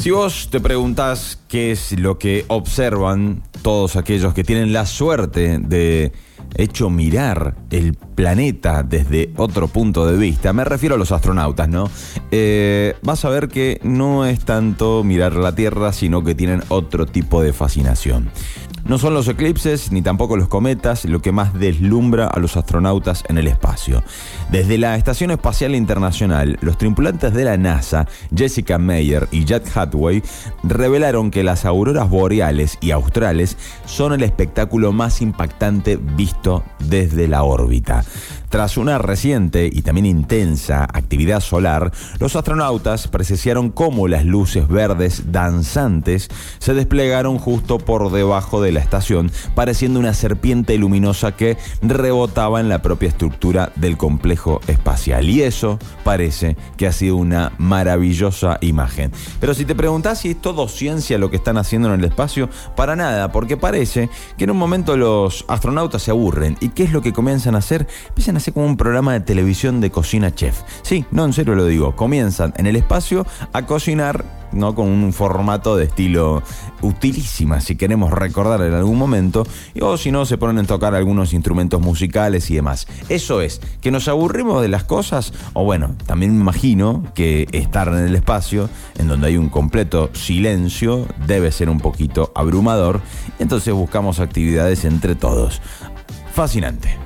Si vos te preguntás qué es lo que observan todos aquellos que tienen la suerte de hecho mirar el planeta desde otro punto de vista, me refiero a los astronautas, ¿no? Vas a ver que no es tanto mirar la Tierra, sino que tienen otro tipo de fascinación. No son los eclipses ni tampoco los cometas lo que más deslumbra a los astronautas en el espacio. Desde la Estación Espacial Internacional, los tripulantes de la NASA, Jessica Meyer y Jack Hadway, revelaron que las auroras boreales y australes son el espectáculo más impactante visto desde la órbita. Tras una reciente y también intensa actividad solar, los astronautas presenciaron cómo las luces verdes danzantes se desplegaron justo por debajo de la estación, pareciendo una serpiente luminosa que rebotaba en la propia estructura del complejo espacial. Y eso parece que ha sido una maravillosa imagen. Pero si te preguntás si es todo ciencia lo que están haciendo en el espacio, para nada, porque parece que en un momento los astronautas se aburren. ¿Y qué es lo que comienzan a hacer? Empiezan a hacer como un programa de televisión de cocina chef. Sí, no, en serio lo digo. Comienzan en el espacio a cocinar, ¿no? Con un formato de estilo utilísima, si queremos recordar en algún momento, o si no, se ponen a tocar algunos instrumentos musicales y demás. Eso es, que nos aburrimos de las cosas, o bueno, también me imagino que estar en el espacio, en donde hay un completo silencio, debe ser un poquito abrumador, entonces buscamos actividades entre todos. Fascinante.